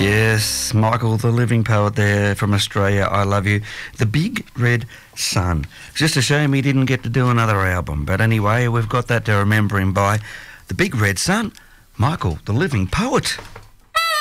Yes, Michael, the living poet there from Australia, I love you. The Big Red Sun. It's just a shame he didn't get to do another album. But anyway, we've got that to remember him by. The Big Red Sun, Michael, the living poet.